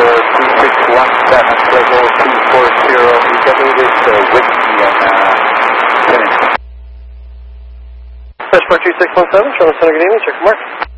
2617, level 240, EW, this Whiskey and Phoenix. Passport 2617, Charlotte Center, good evening, check the mark.